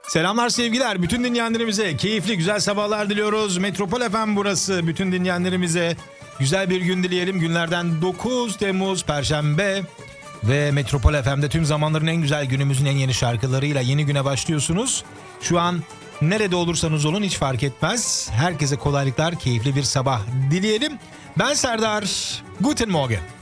Selamlar sevgiler. Bütün dinleyenlerimize keyifli güzel sabahlar diliyoruz. Metropol FM burası. Bütün dinleyenlerimize güzel bir gün dileyelim. Günlerden 9 Temmuz Perşembe. Ve Metropol FM'de tüm zamanların en güzel günümüzün en yeni şarkılarıyla yeni güne başlıyorsunuz. Şu an nerede olursanız olun hiç fark etmez. Herkese kolaylıklar, keyifli bir sabah dileyelim. Ben Serdar. Guten Morgen.